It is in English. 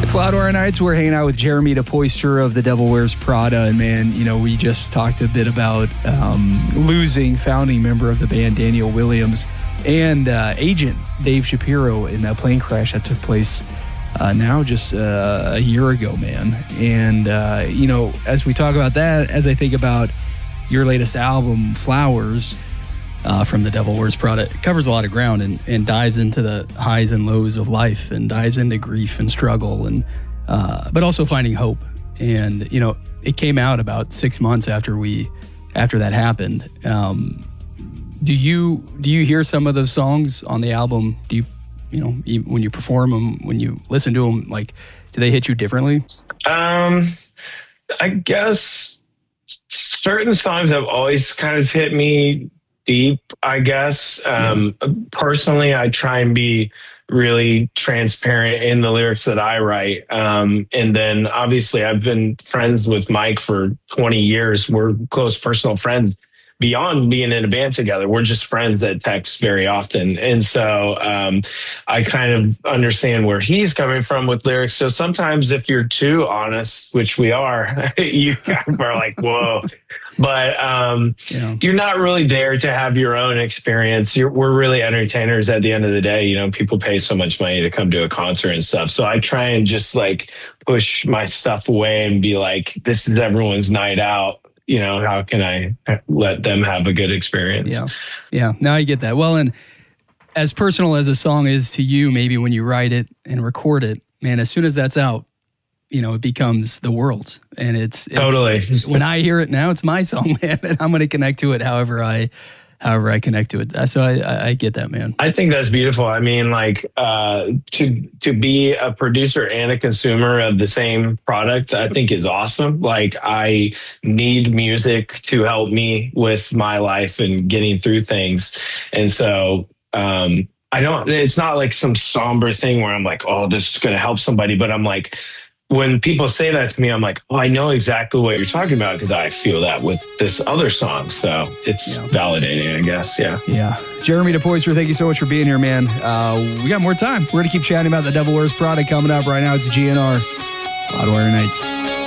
It's Loudwire Nights. We're hanging out with Jeremy DePoyster of The Devil Wears Prada. And man, you know, we just talked a bit about losing founding member of the band, Daniel Williams, and agent Dave Shapiro in that plane crash that took place now just a year ago, man. And, you know, as we talk about that, as I think about your latest album, Flowers, from The Devil Wears Prada, it covers a lot of ground and dives into the highs and lows of life and dives into grief and struggle and but also finding hope. And you know, it came out about 6 months after that happened. Do you hear some of those songs on the album? Do you know, when you perform them, when you listen to them, like, do they hit you differently? I guess certain songs have always kind of hit me deep, I guess. Personally, I try and be really transparent in the lyrics that I write. And then obviously I've been friends with Mike for 20 years. We're close personal friends beyond being in a band together. We're just friends that text very often. And so I kind of understand where he's coming from with lyrics. So sometimes if you're too honest, which we are, you kind of are like, whoa. But you're not really there to have your own experience. We're really entertainers at the end of the day. You know, people pay so much money to come to a concert and stuff. So I try and just like push my stuff away and be like, this is everyone's night out. You know, how can I let them have a good experience? Yeah. Now I get that. Well, and as personal as a song is to you, maybe when you write it and record it, man, as soon as that's out, you know, it becomes the world's. And it's totally, when I hear it now, it's my song, man, and I'm going to connect to it however I connect to it. So I get that, man. I think that's beautiful. I mean, like, to be a producer and a consumer of the same product, I think is awesome. Like, I need music to help me with my life and getting through things. And so, it's not like some somber thing where I'm like, oh, this is going to help somebody. But I'm like, when people say that to me, I'm like, oh, I know exactly what you're talking about because I feel that with this other song. So it's validating, I guess. Yeah. Jeremy DePoyster, thank you so much for being here, man. We got more time. We're going to keep chatting about The Devil Wears Prada coming up right now. It's GNR. It's Loudwire Nights.